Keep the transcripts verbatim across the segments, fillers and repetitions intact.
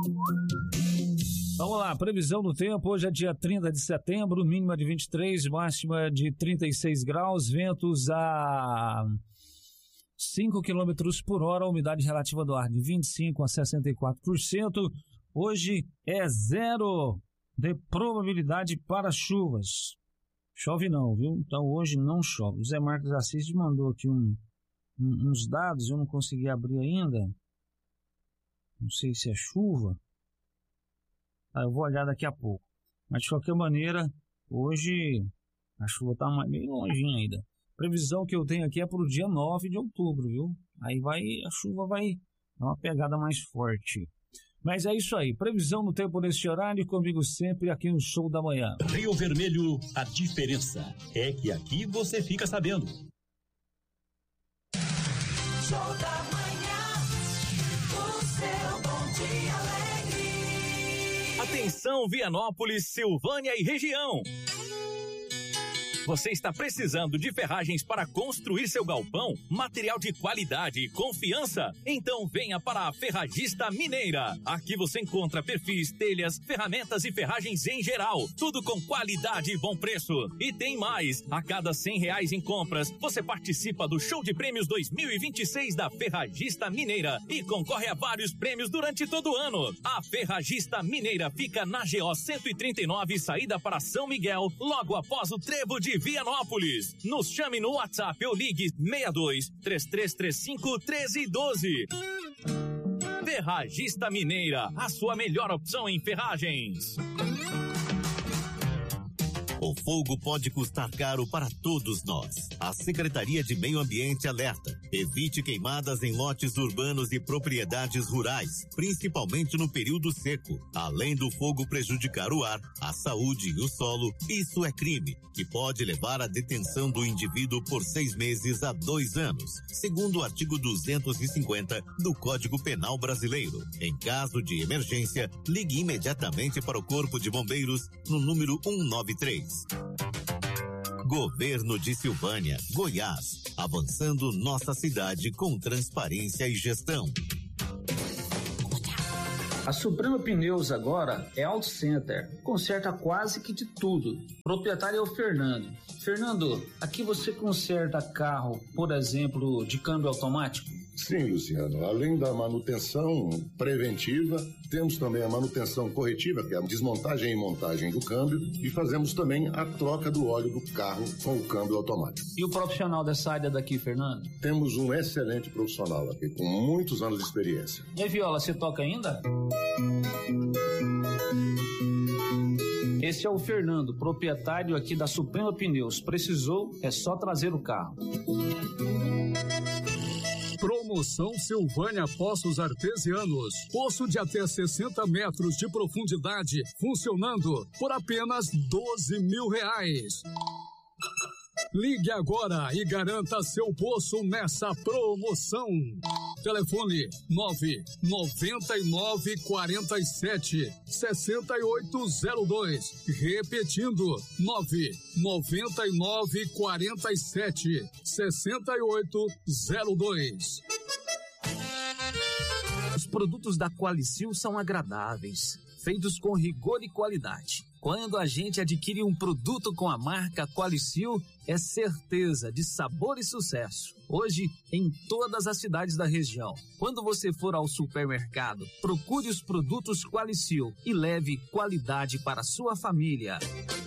Vamos lá, previsão do tempo, hoje é dia trinta de setembro, mínima de vinte e três, máxima de trinta e seis graus, ventos a cinco quilômetros por hora, umidade relativa do ar de vinte e cinco a sessenta e quatro por cento, hoje é zero de probabilidade para chuvas, chove não, viu? Então hoje não chove. O Zé Marcos Assis mandou aqui um, um, uns dados, eu não consegui abrir ainda, não sei se é chuva. Ah, eu vou olhar daqui a pouco. Mas de qualquer maneira, hoje a chuva está meio longinha ainda. Previsão que eu tenho aqui é para o dia nove de outubro, viu? Aí vai, a chuva vai dar uma pegada mais forte. Mas é isso aí. Previsão no tempo nesse horário, comigo sempre aqui no Show da Manhã. Rio Vermelho, a diferença é que aqui você fica sabendo. Show da Manhã, o seu bom dia alegre. Atenção, Vianópolis, Silvânia e região. Você está precisando de ferragens para construir seu galpão? Material de qualidade e confiança? Então venha para a Ferragista Mineira. Aqui você encontra perfis, telhas, ferramentas e ferragens em geral. Tudo com qualidade e bom preço. E tem mais. A cada cem reais em compras, você participa do Show de Prêmios dois mil e vinte e seis da Ferragista Mineira e concorre a vários prêmios durante todo o ano. A Ferragista Mineira fica na G O cento e trinta e nove, saída para São Miguel, logo após o trevo de Vianópolis. Nos chame no WhatsApp ou ligue seis dois, três três três cinco, um três um dois. Ferragista Mineira, a sua melhor opção em ferragens. O fogo pode custar caro para todos nós. A Secretaria de Meio Ambiente alerta: evite queimadas em lotes urbanos e propriedades rurais, principalmente no período seco. Além do fogo prejudicar o ar, a saúde e o solo, isso é crime, que pode levar à detenção do indivíduo por seis meses a dois anos, segundo o artigo duzentos e cinquenta do Código Penal Brasileiro. Em caso de emergência, ligue imediatamente para o Corpo de Bombeiros no número cento e noventa e três. Governo de Silvânia, Goiás, avançando nossa cidade com transparência e gestão. A Suprema Pneus agora é Auto Center, conserta quase que de tudo. O proprietário é o Fernando. Fernando, aqui você conserta carro, por exemplo, de câmbio automático? Sim, Luciano. Além da manutenção preventiva, temos também a manutenção corretiva, que é a desmontagem e montagem do câmbio, e fazemos também a troca do óleo do carro com o câmbio automático. E o profissional dessa área daqui, Fernando? Temos um excelente profissional aqui, com muitos anos de experiência. E a viola, você toca ainda? Esse é o Fernando, proprietário aqui da Suprema Pneus. Precisou, é só trazer o carro. Promoção Silvânia Poços Artesianos. Poço de até sessenta metros de profundidade, funcionando por apenas doze mil reais. Ligue agora e garanta seu poço nessa promoção. Telefone nove nove nove quatro sete seis oito zero dois. Repetindo, nove nove nove quatro sete seis oito zero dois. Os produtos da Qualicil são agradáveis, feitos com rigor e qualidade. Quando a gente adquire um produto com a marca Qualicil, é certeza de sabor e sucesso. Hoje, em todas as cidades da região. Quando você for ao supermercado, procure os produtos Qualicil e leve qualidade para a sua família.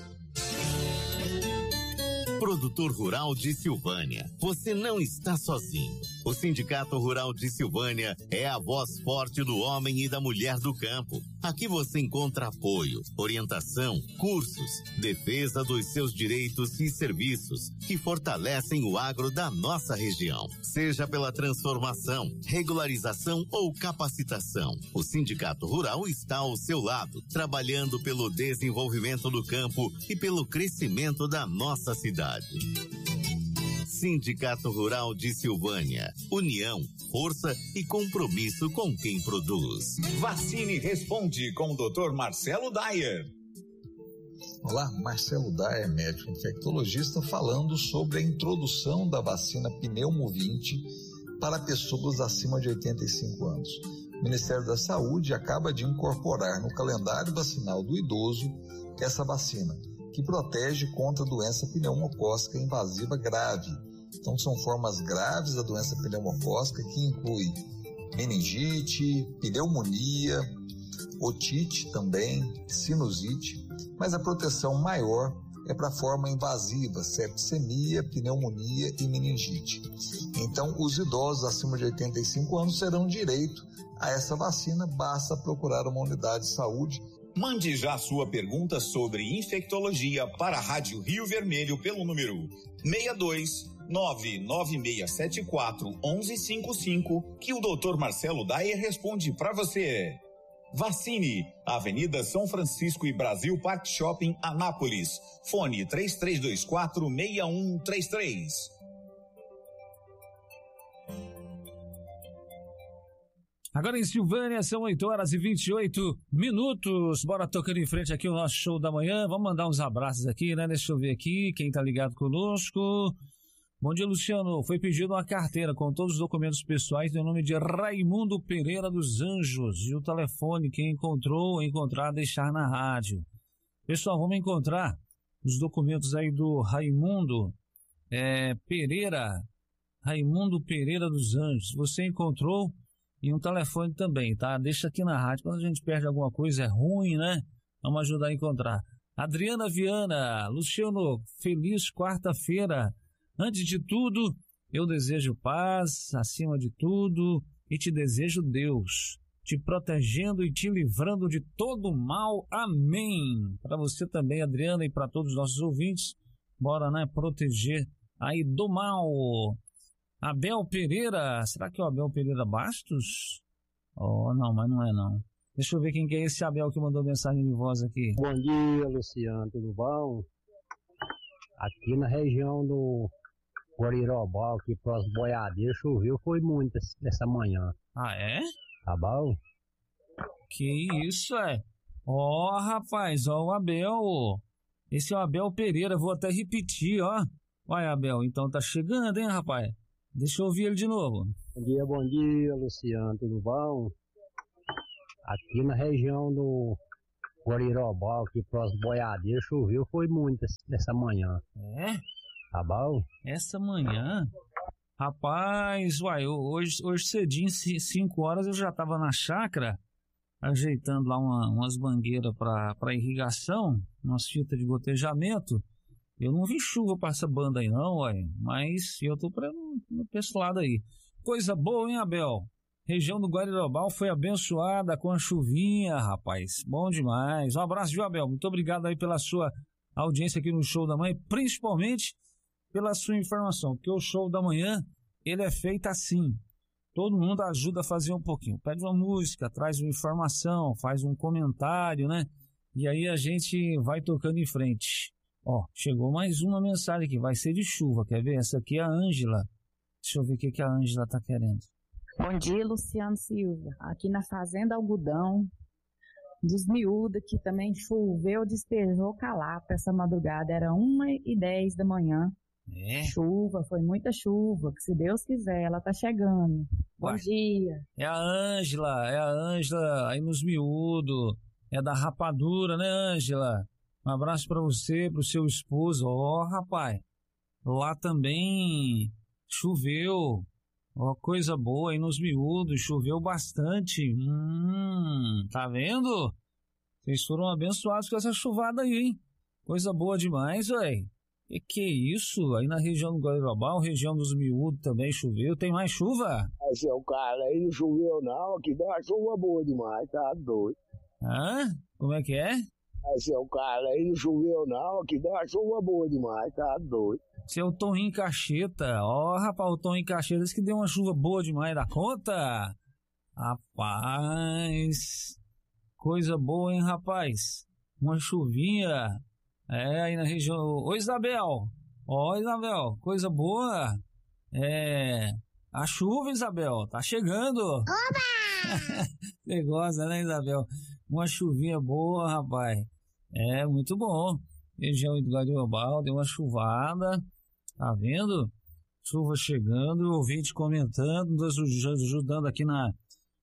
Produtor Rural de Silvânia, você não está sozinho. O Sindicato Rural de Silvânia é a voz forte do homem e da mulher do campo. Aqui você encontra apoio, orientação, cursos, defesa dos seus direitos e serviços que fortalecem o agro da nossa região. Seja pela transformação, regularização ou capacitação, o Sindicato Rural está ao seu lado, trabalhando pelo desenvolvimento do campo e pelo crescimento da nossa cidade. Sindicato Rural de Silvânia. União, força e compromisso com quem produz. Vacine Responde com o doutor Marcelo Dyer. Olá, Marcelo Dyer, médico infectologista, falando sobre a introdução da vacina Pneumovinte para pessoas acima de oitenta e cinco anos. o Ministério da Saúde acaba de incorporar no calendário vacinal do idoso essa vacina, que protege contra a doença pneumocócica invasiva grave. Então, são formas graves da doença pneumocócica que inclui meningite, pneumonia, otite também, sinusite, mas a proteção maior é para a forma invasiva, septicemia, pneumonia e meningite. Então, os idosos acima de oitenta e cinco anos terão direito a essa vacina, basta procurar uma unidade de saúde. Mande já sua pergunta sobre infectologia para a Rádio Rio Vermelho pelo número seis dois nove nove seis sete quatro um um cinco cinco, que o doutor Marcelo Daia responde para você. Vacine, Avenida São Francisco e Brasil Park Shopping, Anápolis. Fone três três dois quatro seis um três três. Agora em Silvânia são oito horas e vinte e oito minutos. Bora tocando em frente aqui o nosso show da manhã. Vamos mandar uns abraços aqui, né? Deixa eu ver aqui quem tá ligado conosco. Bom dia, Luciano. Foi pedido uma carteira com todos os documentos pessoais em nome de Raimundo Pereira dos Anjos. E o telefone, quem encontrou, encontrar, deixar na rádio. Pessoal, vamos encontrar os documentos aí do Raimundo é, Pereira. Raimundo Pereira dos Anjos. Você encontrou? E um telefone também, tá? Deixa aqui na rádio. Quando a gente perde alguma coisa, é ruim, né? Vamos ajudar a encontrar. Adriana Viana. Luciano, feliz quarta-feira. Antes de tudo, eu desejo paz acima de tudo e te desejo Deus, te protegendo e te livrando de todo mal. Amém. Para você também, Adriana, e para todos os nossos ouvintes, bora, né, proteger aí do mal. Abel Pereira, será que é o Abel Pereira Bastos? Oh, não, mas não é não. Deixa eu ver quem que é esse Abel que mandou mensagem de voz aqui. Bom dia, Luciano, tudo bom? Aqui na região do Guarirobal, aqui próximo do Boiadeiro, choveu, foi muito essa manhã. Ah, é? Tá bom? Que isso, é? Ó, oh, rapaz, ó o Abel. Esse é o Abel Pereira, vou até repetir, ó. Vai, Abel, então tá chegando, hein, rapaz? Deixa eu ouvir ele de novo. Bom dia, bom dia, Luciano, tudo bom? Aqui na região do Guarirobal, aqui próximo do Boiadeiro, choveu, foi muito essa manhã. É? Tá bom? Essa manhã? Rapaz, uai, hoje, hoje cedinho, cinco horas, eu já tava na chácara, ajeitando lá uma, umas mangueiras para para irrigação, umas fitas de gotejamento. Eu não vi chuva para essa banda aí não, uai, mas eu tô pra, pra esse lado aí. Coisa boa, hein, Abel? Região do Guarirobal foi abençoada com a chuvinha, rapaz. Bom demais. Um abraço, viu, Abel? Muito obrigado aí pela sua audiência aqui no Show da Manhã, principalmente pela sua informação, porque o Show da Manhã, ele é feito assim. Todo mundo ajuda a fazer um pouquinho. Pede uma música, traz uma informação, faz um comentário, né? E aí a gente vai tocando em frente. Ó, chegou mais uma mensagem aqui, vai ser de chuva, quer ver? Essa aqui é a Ângela. Deixa eu ver o que, que a Ângela tá querendo. Bom dia, Luciano Silva. Aqui na Fazenda Algodão, dos miúdos, que também choveu, despejou calapa essa madrugada. Era uma e dez da manhã. É? Chuva, foi muita chuva, que se Deus quiser, ela tá chegando. Bom Uai, dia. É a Ângela, é a Ângela aí nos miúdos. É da rapadura, né, Ângela? Um abraço pra você, pro seu esposo. Ó, oh, rapaz, lá também choveu. Ó, oh, coisa boa aí nos miúdos, choveu bastante. Hum, tá vendo? Vocês foram abençoados com essa chuvada aí, hein? Coisa boa demais, velho. Que que é isso? Aí na região do Guarirobal, região dos miúdos também choveu. Tem mais chuva? Aí, seu cara, aí não choveu não, aqui deu uma chuva boa demais, tá doido. Hã? Como é que é? Aí, seu cara, aí não choveu não, aqui deu uma chuva boa demais, tá doido. Seu Toninho Cacheta. Ó, oh, rapaz, o Toninho Cacheta disse que deu uma chuva boa demais da conta. Rapaz, coisa boa, hein, rapaz? Uma chuvinha. É, aí na região... Ô, Isabel. Ó, Isabel, coisa boa. É... A chuva, Isabel, tá chegando. Oba! Você gosta, né, Isabel? Uma chuvinha boa, rapaz. É, muito bom. Região do Guarirobal, deu uma chuvada. Tá vendo? Chuva chegando, o ouvinte comentando, nos ajudando aqui na,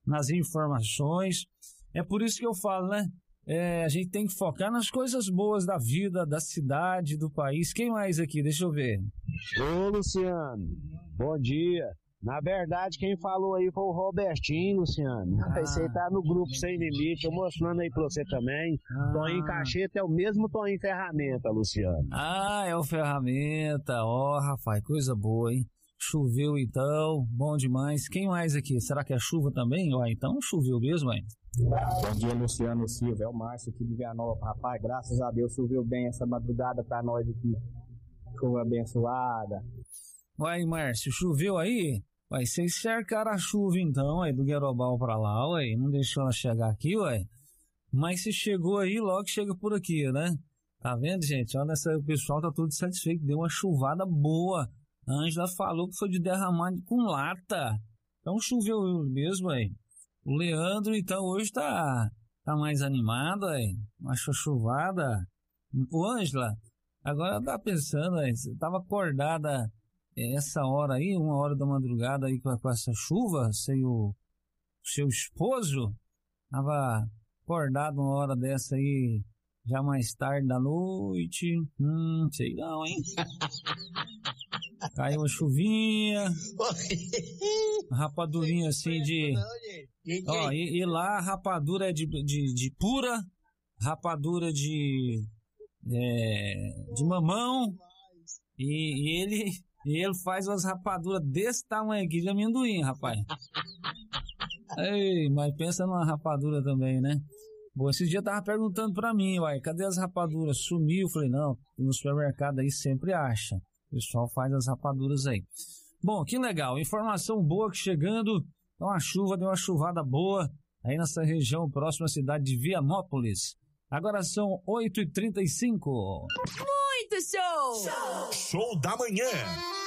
nas informações. É por isso que eu falo, né? É, a gente tem que focar nas coisas boas da vida, da cidade, do país. Quem mais aqui? Deixa eu ver. Ô, Luciano, bom dia. Na verdade, quem falou aí foi o Robertinho, Luciano. Ah. Você tá no grupo Sem Limite, eu mostrando aí pra você também. Ah. Toninho Cacheta é o mesmo Toninho Ferramenta, Luciano. Ah, é o Ferramenta. Ó, oh, rapaz, coisa boa, hein? Choveu então, bom demais. Quem mais aqui? Será que é chuva também? Ué, então choveu mesmo, hein? Bom dia, Luciano Silva. É o Márcio aqui de Vianópolis. Rapaz, graças a Deus choveu bem essa madrugada pra nós aqui. Chuva abençoada. Uai, Márcio, choveu aí? Uai, vocês cercaram a chuva então, aí, do Guerobal pra lá, uai. Não deixou ela chegar aqui, uai. Mas se chegou aí, logo chega por aqui, né? Tá vendo, gente? Olha, essa, o pessoal tá todo satisfeito. Deu uma chuvada boa. A Ângela falou que foi de derramar com lata. Então choveu mesmo, aí. O Leandro, então, hoje tá, tá mais animado, aí. Uma chuvada. Ô, Ângela, agora tá pensando, aí, você tava acordada essa hora aí, uma hora da madrugada aí com, com essa chuva, sem o seu esposo, tava acordado uma hora dessa aí, já mais tarde da noite. Hum, sei não, hein? Caiu uma chuvinha, uma rapadurinha assim de... Ó, e, e lá a rapadura é de, de, de pura, rapadura de... É, de mamão, e, e ele... E ele faz umas rapaduras desse tamanho aqui de amendoim, rapaz. Ei, mas pensa numa rapadura também, né? Bom, esse dia tava perguntando pra mim, uai, cadê as rapaduras? Sumiu. Falei, não, no supermercado aí sempre acha. O pessoal faz as rapaduras aí. Bom, que legal. Informação boa que chegando. Então a chuva deu uma chuvada boa aí nessa região próxima à cidade de Vianópolis. Agora são oito e trinta e cinco. Muito show! Show, show da manhã.